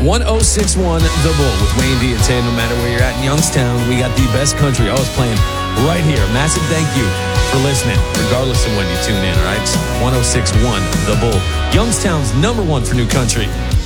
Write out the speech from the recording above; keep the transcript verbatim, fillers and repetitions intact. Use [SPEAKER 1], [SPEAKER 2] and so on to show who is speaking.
[SPEAKER 1] one oh six point one The Bull with Wayne D and Tay. No matter where you're at in Youngstown, we got the best country always playing right here. Massive thank you for listening, regardless of when you tune in, all right? one oh six point one The Bull, Youngstown's number one for new country.